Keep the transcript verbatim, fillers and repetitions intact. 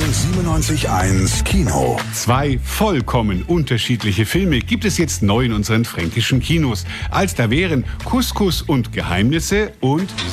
siebenundneunzig Komma eins Kino. Zwei vollkommen unterschiedliche Filme gibt es jetzt neu in unseren fränkischen Kinos. Als da wären Couscous und Geheimnisse und